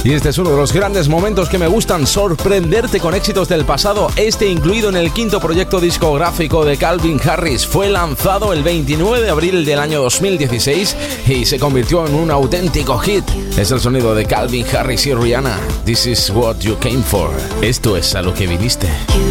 Y este es uno de los grandes momentos que me gustan, sorprenderte con éxitos del pasado, este incluido en el quinto proyecto discográfico de Calvin Harris. Fue lanzado el 29 de abril del año 2016 y se convirtió en un auténtico hit. Es el sonido de Calvin Harris y Rihanna. This is what you came for. Esto es a lo que viniste.